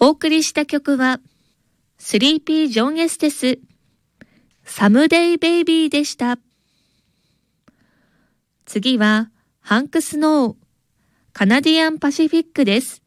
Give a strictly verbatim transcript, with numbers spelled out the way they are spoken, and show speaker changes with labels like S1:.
S1: お送りした曲は、スリーピー ジョン・エステス、サムデイ・ベイビーでした。次は、ハンク・スノー、カナディアン・パシフィックです。